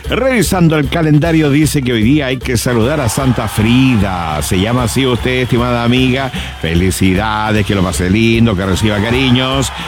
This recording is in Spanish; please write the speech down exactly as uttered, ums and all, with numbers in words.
Revisando el calendario, dice que hoy día hay que saludar a Santa Frida. Se llama así usted, estimada amiga. Felicidades, que lo pase lindo, que reciba cariños.